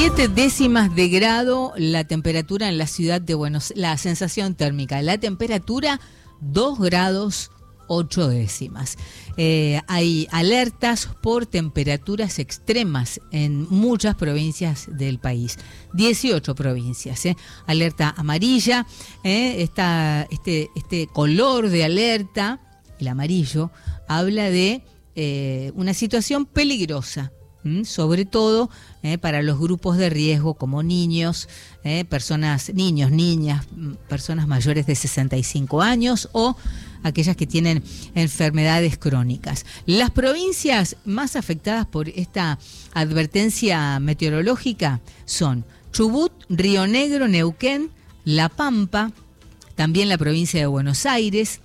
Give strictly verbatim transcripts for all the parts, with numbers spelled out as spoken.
Siete décimas de grado la temperatura en la ciudad de Buenos Aires, la sensación térmica, la temperatura dos grados ocho décimas. Eh, hay alertas por temperaturas extremas en muchas provincias del país, dieciocho provincias, eh. Alerta amarilla, eh, esta, este, este color de alerta, el amarillo, habla de eh, una situación peligrosa. Sobre todo eh, para los grupos de riesgo como niños, eh, personas, niños, niñas, personas mayores de sesenta y cinco años o aquellas que tienen enfermedades crónicas. Las provincias más afectadas por esta advertencia meteorológica son Chubut, Río Negro, Neuquén, La Pampa, también la provincia de Buenos Aires,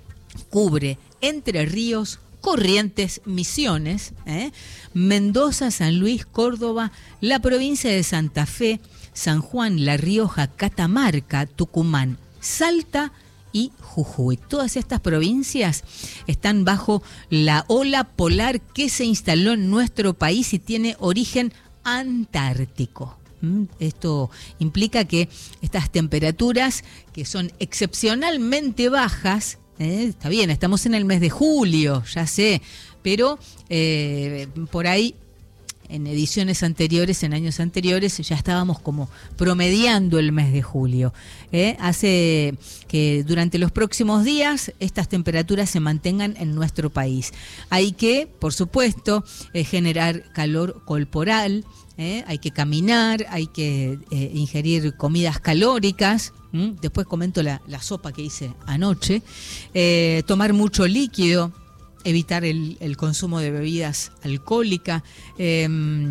cubre Entre Ríos, Corrientes, Misiones, ¿eh? Mendoza, San Luis, Córdoba, la provincia de Santa Fe, San Juan, La Rioja, Catamarca, Tucumán, Salta y Jujuy. Todas estas provincias están bajo la ola polar que se instaló en nuestro país y tiene origen antártico. Esto implica que estas temperaturas, que son excepcionalmente bajas, Eh, está bien, estamos en el mes de julio, ya sé, pero eh, por ahí en ediciones anteriores, en años anteriores, ya estábamos como promediando el mes de julio. Eh, hace que durante los próximos días estas temperaturas se mantengan en nuestro país. Hay que, por supuesto, eh, generar calor corporal, eh, hay que caminar, hay que eh, ingerir comidas calóricas. ¿Mm? Después comento la, la sopa que hice anoche. Eh, tomar mucho líquido, evitar el, el consumo de bebidas alcohólicas. Eh,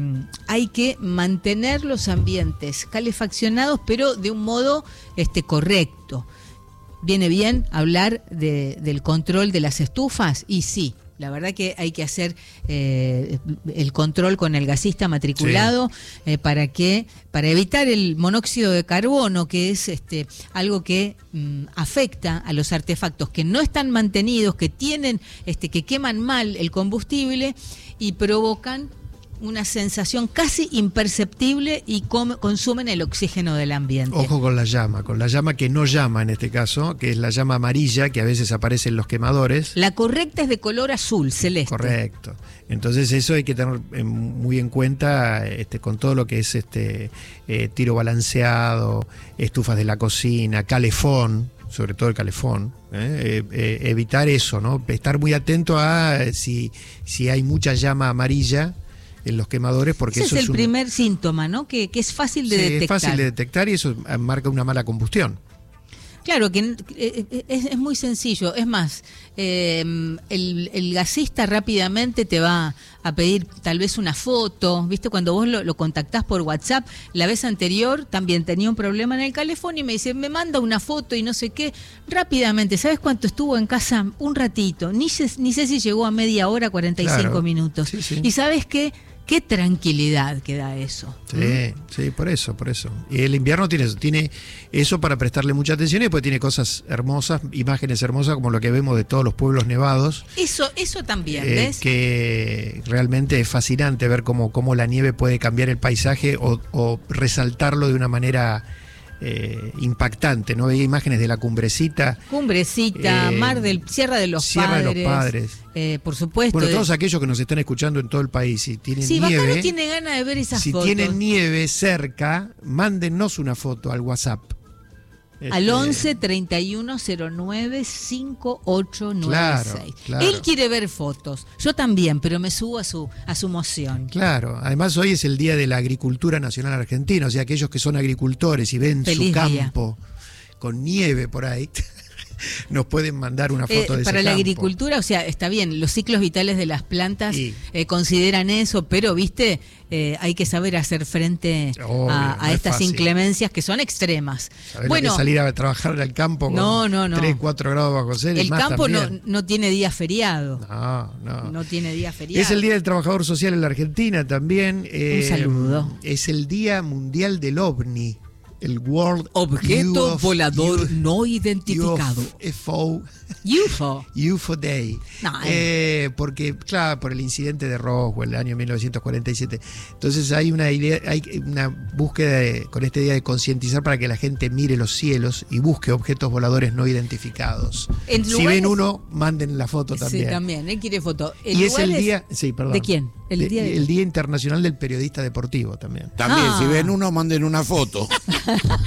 hay que mantener los ambientes calefaccionados, pero de un modo este, correcto. ¿Viene bien hablar de, del control de las estufas? Y sí. La verdad que hay que hacer eh, el control con el gasista matriculado, sí. eh, para que para evitar el monóxido de carbono, que es este algo que mm, afecta a los artefactos que no están mantenidos, que tienen este que queman mal el combustible y provocan una sensación casi imperceptible y com- consumen el oxígeno del ambiente. Ojo con la llama, con la llama que no llama en este caso, que es la llama amarilla que a veces aparece en los quemadores. La correcta es de color azul, celeste. Correcto. Entonces eso hay que tener muy en cuenta este, con todo lo que es este eh, tiro balanceado, estufas de la cocina, calefón, sobre todo el calefón, ¿eh? Eh, eh, evitar eso, ¿no? Estar muy atento a eh, si, si hay mucha llama amarilla en los quemadores, porque ese eso es el es un... primer síntoma, ¿no? Que, que es fácil de sí, detectar. Es fácil de detectar y eso marca una mala combustión. Claro, que es, es muy sencillo. Es más, eh, el, el gasista rápidamente te va a pedir tal vez una foto. ¿Viste? Cuando vos lo, lo contactás por WhatsApp, la vez anterior también tenía un problema en el calefón y me dice, me manda una foto y no sé qué. Rápidamente, ¿sabes cuánto estuvo en casa? Un ratito. Ni sé, ni sé si llegó a media hora, cuarenta y cinco claro. minutos. Sí, sí. ¿Y sabes qué? Qué tranquilidad que da eso. Sí, ¿Mm? sí, por eso, por eso. Y el invierno tiene eso, tiene eso para prestarle mucha atención y después tiene cosas hermosas, imágenes hermosas como lo que vemos de todos los pueblos nevados. Eso, eso también, eh, ¿ves? Que realmente es fascinante ver cómo, cómo la nieve puede cambiar el paisaje o, o resaltarlo de una manera eh, impactante, ¿no? Veía imágenes de la Cumbrecita. Cumbrecita, eh, Mar del Sierra de los Sierra Padres. de los Padres. Eh, por supuesto. Bueno, de... todos aquellos que nos están escuchando en todo el país, si tienen sí, nieve... Bacano tiene ganas de ver esas si fotos. Si tienen nieve cerca, mándennos una foto al WhatsApp. Al este... once, treinta y uno, cero nueve, cincuenta y ocho noventa y seis. Claro, claro. Él quiere ver fotos. Yo también, pero me subo a su, a su moción. Claro. Además, hoy es el Día de la Agricultura Nacional Argentina. O sea, aquellos que son agricultores y ven Feliz su día. campo con nieve por ahí... nos pueden mandar una foto eh, de ese para la campo. agricultura, o sea, está bien, los ciclos vitales de las plantas y, eh, consideran eso, pero, viste, eh, hay que saber hacer frente obvio, a, a no estas fácil. inclemencias que son extremas. ¿Sabés Bueno, lo que salir a trabajar al campo con no, no, no. tres, cuatro grados bajo cero? El más campo no, también. no tiene día feriado. No, no. No tiene día feriado. Es el Día del Trabajador Social en la Argentina también. Eh, Un saludo. Es el Día Mundial del OVNI. el World Objeto U F O volador U- no identificado. U F O U F O. U F O Day. No, Eh, porque, claro, por el incidente de Roswell, el año mil novecientos cuarenta y siete. Entonces hay una idea, hay una búsqueda de- con esta idea de concientizar para que la gente mire los cielos y busque objetos voladores no identificados. En Si lugares- ven uno, manden la foto también. Sí, también, él quiere foto. En Y es el lugares- día, sí, perdón. ¿De quién? El De- día de- el Día Internacional del Periodista Deportivo también. También, Ah. si ven uno, manden una foto.